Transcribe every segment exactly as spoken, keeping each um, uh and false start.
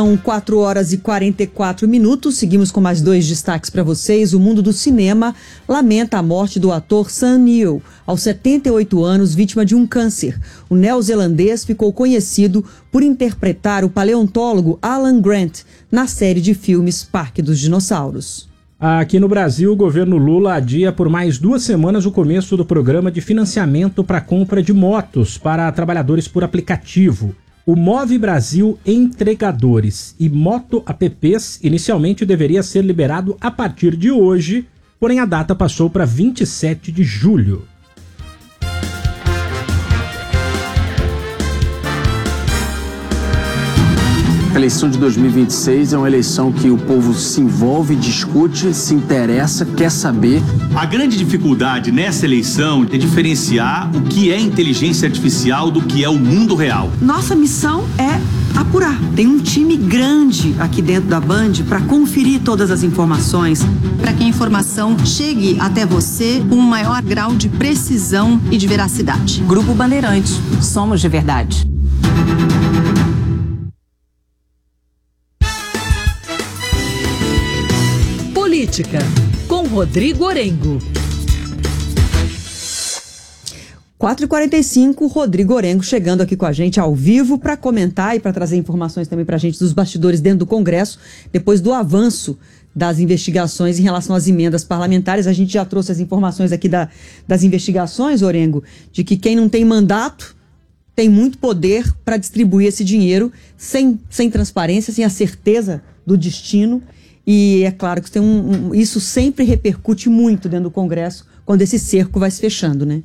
São quatro horas e quarenta e quatro minutos. Seguimos com mais dois destaques para vocês. O mundo do cinema lamenta a morte do ator Sam Neill, aos setenta e oito anos, vítima de um câncer. O neozelandês ficou conhecido por interpretar o paleontólogo Alan Grant na série de filmes Parque dos Dinossauros. Aqui no Brasil, o governo Lula adia por mais duas semanas o começo do programa de financiamento para compra de motos para trabalhadores por aplicativo. O Move Brasil Entregadores e Moto Apps inicialmente deveria ser liberado a partir de hoje, porém a data passou para vinte e sete de julho. A eleição de dois mil e vinte e seis é uma eleição que o povo se envolve, discute, se interessa, quer saber. A grande dificuldade nessa eleição é diferenciar o que é inteligência artificial do que é o mundo real. Nossa missão é apurar. Tem um time grande aqui dentro da Band para conferir todas as informações. Para que a informação chegue até você com um maior grau de precisão e de veracidade. Grupo Bandeirantes, somos de verdade. Política, com Rodrigo Orengo. quatro e quarenta e cinco, Rodrigo Orengo chegando aqui com a gente ao vivo para comentar e para trazer informações também para a gente dos bastidores dentro do Congresso, depois do avanço das investigações em relação às emendas parlamentares. A gente já trouxe as informações aqui da, das investigações, Orengo, de que quem não tem mandato tem muito poder para distribuir esse dinheiro sem, sem transparência, sem a certeza do destino. E é claro que tem um, um, isso sempre repercute muito dentro do Congresso quando esse cerco vai se fechando, né?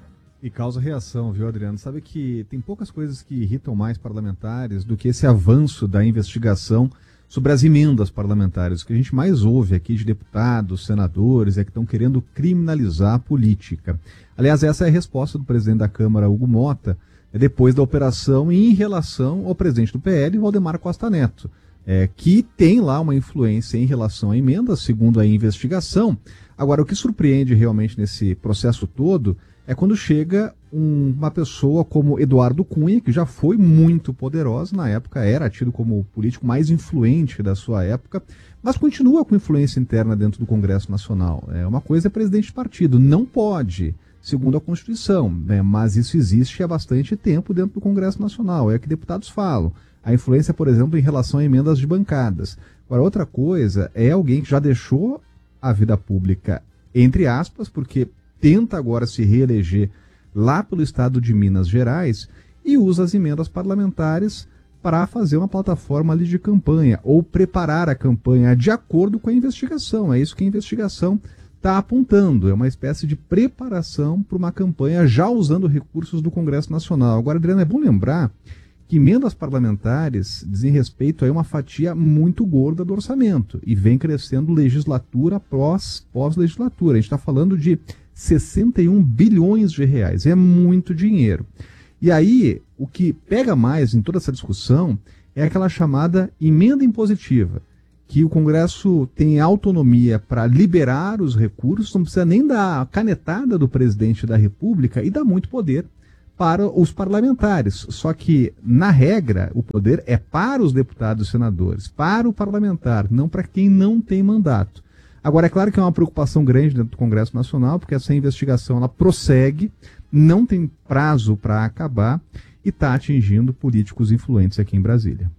E causa reação, viu, Adriano? Sabe que tem poucas coisas que irritam mais parlamentares do que esse avanço da investigação sobre as emendas parlamentares. O que a gente mais ouve aqui de deputados, senadores, é que estão querendo criminalizar a política. Aliás, essa é a resposta do presidente da Câmara, Hugo Mota, depois da operação em relação ao presidente do P L, Valdemar Costa Neto. É, que tem lá uma influência em relação à emenda, segundo a investigação. Agora, o que surpreende realmente nesse processo todo é quando chega um, uma pessoa como Eduardo Cunha, que já foi muito poderosa na época, era tido como o político mais influente da sua época, mas continua com influência interna dentro do Congresso Nacional. É, uma coisa é presidente de partido, não pode, segundo a Constituição, né, mas isso existe há bastante tempo dentro do Congresso Nacional, é o que deputados falam. A influência, por exemplo, em relação a emendas de bancadas. Agora, outra coisa é alguém que já deixou a vida pública, entre aspas, porque tenta agora se reeleger lá pelo estado de Minas Gerais e usa as emendas parlamentares para fazer uma plataforma ali de campanha ou preparar a campanha de acordo com a investigação. É isso que a investigação está apontando. É uma espécie de preparação para uma campanha já usando recursos do Congresso Nacional. Agora, Adriano, é bom lembrar que emendas parlamentares dizem respeito a uma fatia muito gorda do orçamento e vem crescendo legislatura após pós-legislatura. A gente está falando de sessenta e um bilhões de reais, é muito dinheiro. E aí, o que pega mais em toda essa discussão é aquela chamada emenda impositiva, que o Congresso tem autonomia para liberar os recursos, não precisa nem da canetada do presidente da República e dá muito poder para os parlamentares. Só que, na regra, o poder é para os deputados e senadores, para o parlamentar, não para quem não tem mandato. Agora, é claro que é uma preocupação grande dentro do Congresso Nacional, porque essa investigação ela prossegue, não tem prazo para acabar e está atingindo políticos influentes aqui em Brasília.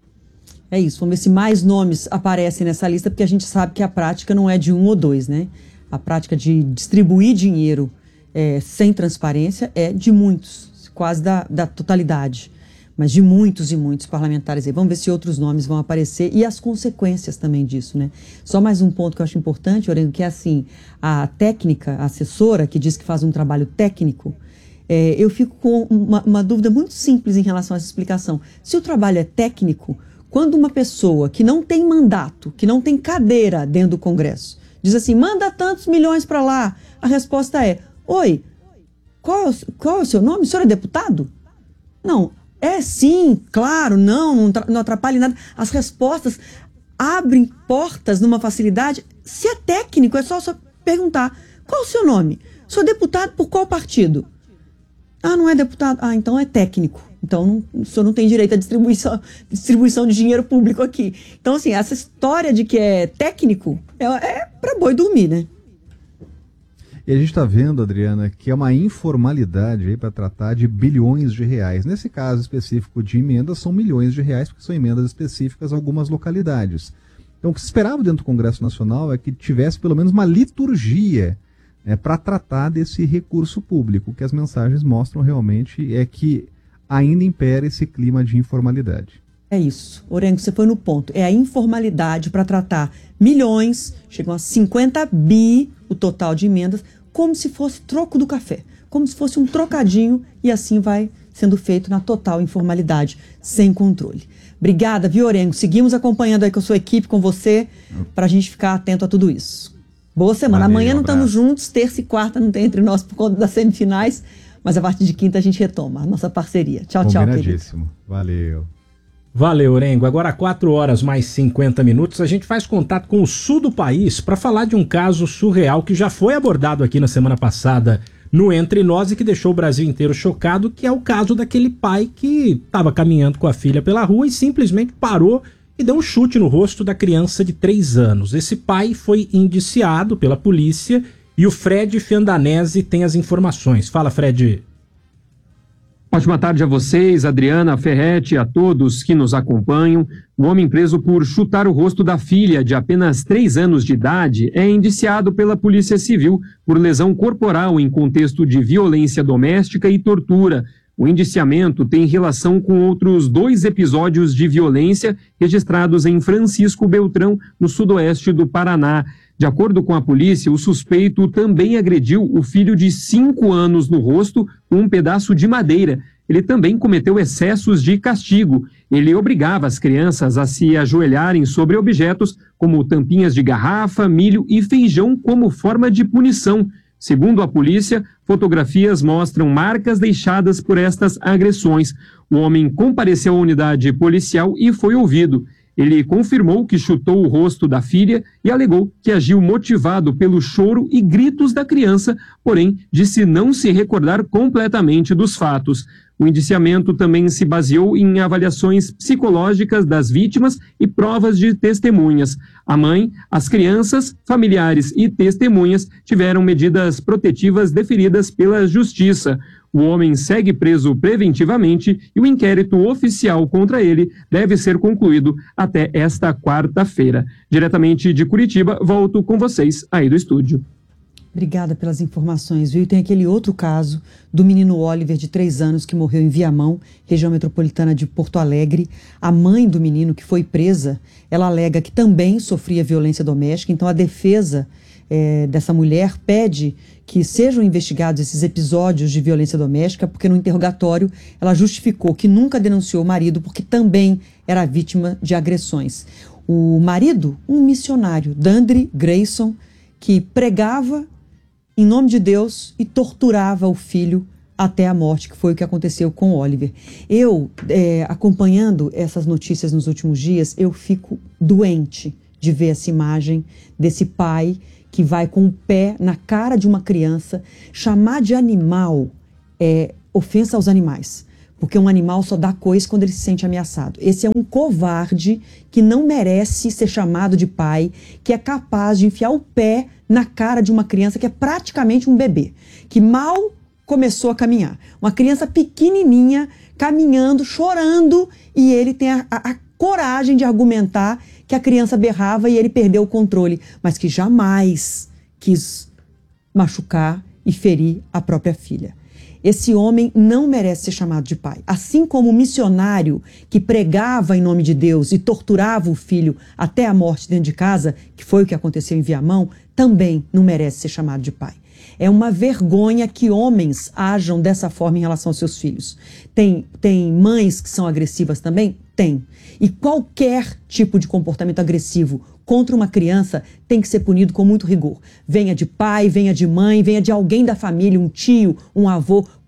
É isso, vamos ver se mais nomes aparecem nessa lista, porque a gente sabe que a prática não é de um ou dois, né? A prática de distribuir dinheiro é, sem transparência é de muitos, quase da, da totalidade, mas de muitos e muitos parlamentares aí. Vamos ver se outros nomes vão aparecer e as consequências também disso, né? Só mais um ponto que eu acho importante, Orengo, que é assim, a técnica, a assessora que diz que faz um trabalho técnico, é, eu fico com uma, uma dúvida muito simples em relação a essa explicação. Se o trabalho é técnico, quando uma pessoa que não tem mandato, que não tem cadeira dentro do Congresso, diz assim, manda tantos milhões para lá, a resposta é, oi, Qual é, o, qual é o seu nome? O senhor é deputado? Não. É sim, claro, não, não, não atrapalha em nada. As respostas abrem portas numa facilidade. Se é técnico, é só, só perguntar. Qual é o seu nome? Sou deputado por qual partido? Ah, não é deputado? Ah, então é técnico. Então, não, o senhor não tem direito à distribuição, distribuição de dinheiro público aqui. Então, assim, essa história de que é técnico é, é para boi dormir, né? E a gente está vendo, Adriana, que é uma informalidade aí para tratar de bilhões de reais. Nesse caso específico de emendas, são milhões de reais, porque são emendas específicas a algumas localidades. Então, o que se esperava dentro do Congresso Nacional é que tivesse pelo menos uma liturgia é, para tratar desse recurso público. O que as mensagens mostram realmente é que ainda impera esse clima de informalidade. É isso. Orengo, você foi no ponto. É a informalidade para tratar milhões, chegam a cinquenta bi o total de emendas, como se fosse troco do café, como se fosse um trocadinho, e assim vai sendo feito na total informalidade, sem controle. Obrigada, viu, Orengo? Seguimos acompanhando aí com a sua equipe, com você, para a gente ficar atento a tudo isso. Boa semana. Valeu, Amanhã um não estamos juntos, terça e quarta não tem entre nós por conta das semifinais, mas a partir de quinta a gente retoma a nossa parceria. Tchau, tchau, querido. Combinadíssimo. Valeu. Valeu, Orengo. Agora, quatro horas mais cinquenta minutos, a gente faz contato com o sul do país para falar de um caso surreal que já foi abordado aqui na semana passada no Entre Nós e que deixou o Brasil inteiro chocado, que é o caso daquele pai que estava caminhando com a filha pela rua e simplesmente parou e deu um chute no rosto da criança de três anos. Esse pai foi indiciado pela polícia e o Fred Fiandanese tem as informações. Fala, Fred. Ótima tarde a vocês, Adriana, Ferretti, a todos que nos acompanham. O homem preso por chutar o rosto da filha de apenas três anos de idade é indiciado pela Polícia Civil por lesão corporal em contexto de violência doméstica e tortura. O indiciamento tem relação com outros dois episódios de violência registrados em Francisco Beltrão, no sudoeste do Paraná. De acordo com a polícia, o suspeito também agrediu o filho de cinco anos no rosto com um pedaço de madeira. Ele também cometeu excessos de castigo. Ele obrigava as crianças a se ajoelharem sobre objetos como tampinhas de garrafa, milho e feijão como forma de punição. Segundo a polícia, fotografias mostram marcas deixadas por estas agressões. O homem compareceu à unidade policial e foi ouvido. Ele confirmou que chutou o rosto da filha e alegou que agiu motivado pelo choro e gritos da criança, porém disse não se recordar completamente dos fatos. O indiciamento também se baseou em avaliações psicológicas das vítimas e provas de testemunhas. A mãe, as crianças, familiares e testemunhas tiveram medidas protetivas deferidas pela Justiça. O homem segue preso preventivamente e o inquérito oficial contra ele deve ser concluído até esta quarta-feira. Diretamente de Curitiba, volto com vocês aí do estúdio. Obrigada pelas informações, viu? E tem aquele outro caso do menino Oliver, de três anos, que morreu em Viamão, região metropolitana de Porto Alegre. A mãe do menino, que foi presa, ela alega que também sofria violência doméstica, então a defesa é, dessa mulher pede que sejam investigados esses episódios de violência doméstica, porque no interrogatório ela justificou que nunca denunciou o marido porque também era vítima de agressões. O marido, um missionário, Dandre Grayson, que pregava em nome de Deus e torturava o filho até a morte, que foi o que aconteceu com Oliver. Eu, é, acompanhando essas notícias nos últimos dias, eu fico doente de ver essa imagem desse pai que vai com o pé na cara de uma criança. Chamar de animal é ofensa aos animais, porque um animal só dá coice quando ele se sente ameaçado. Esse é um covarde que não merece ser chamado de pai, que é capaz de enfiar o pé na cara de uma criança que é praticamente um bebê, que mal começou a caminhar. Uma criança pequenininha, caminhando, chorando, e ele tem a, a, a coragem de argumentar que a criança berrava e ele perdeu o controle, mas que jamais quis machucar e ferir a própria filha. Esse homem não merece ser chamado de pai. Assim como o missionário que pregava em nome de Deus e torturava o filho até a morte dentro de casa, que foi o que aconteceu em Viamão, também não merece ser chamado de pai. É uma vergonha que homens ajam dessa forma em relação aos seus filhos. Tem, tem mães que são agressivas também? Tem. E qualquer tipo de comportamento agressivo contra uma criança tem que ser punido com muito rigor. Venha de pai, venha de mãe, venha de alguém da família, um tio, um avô.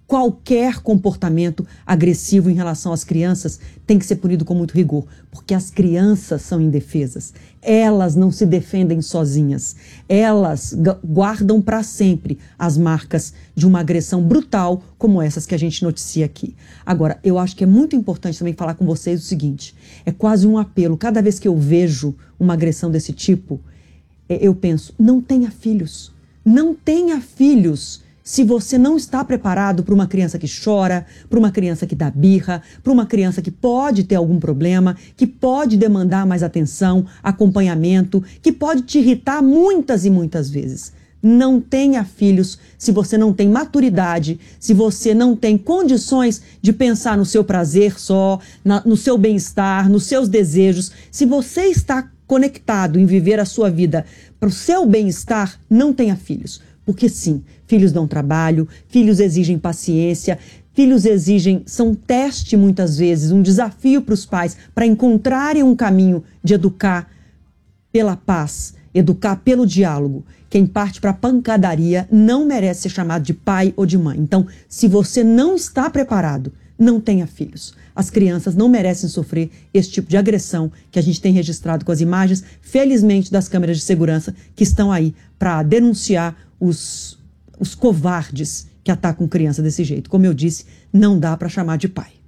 qualquer comportamento agressivo em relação às crianças tem que ser punido com muito rigor, porque as crianças são indefesas. Elas não se defendem sozinhas. Elas guardam para sempre as marcas de uma agressão brutal como essas que a gente noticia aqui. Agora, eu acho que é muito importante também falar com vocês o seguinte, é quase um apelo. Cada vez que eu vejo uma agressão desse tipo, eu penso, não tenha filhos. Não tenha filhos se você não está preparado para uma criança que chora, para uma criança que dá birra, para uma criança que pode ter algum problema, que pode demandar mais atenção, acompanhamento, que pode te irritar muitas e muitas vezes. Não tenha filhos se você não tem maturidade, se você não tem condições de pensar no seu prazer só, na, no seu bem-estar, nos seus desejos. Se você está conectado em viver a sua vida para o seu bem-estar, não tenha filhos. Porque sim, filhos dão trabalho, filhos exigem paciência, filhos exigem, são teste muitas vezes, um desafio para os pais para encontrarem um caminho de educar pela paz, educar pelo diálogo. Quem parte para a pancadaria não merece ser chamado de pai ou de mãe. Então, se você não está preparado, não tenha filhos. As crianças não merecem sofrer esse tipo de agressão que a gente tem registrado com as imagens, felizmente, das câmeras de segurança que estão aí para denunciar os, os covardes que atacam criança desse jeito. Como eu disse, não dá para chamar de pai.